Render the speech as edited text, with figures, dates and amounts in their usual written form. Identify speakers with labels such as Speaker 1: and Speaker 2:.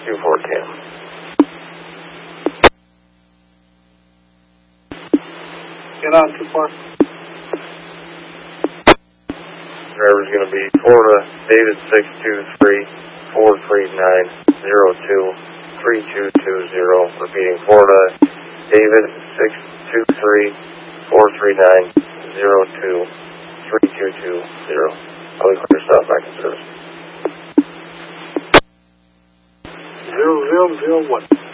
Speaker 1: Q4 Cam.
Speaker 2: Get on, 2-4.
Speaker 1: Driver's going to be Florida, David 623-439-02-3220. Repeating, Florida, David 623-439-02-3220. I'll be clear, stop back in service.
Speaker 2: 0001.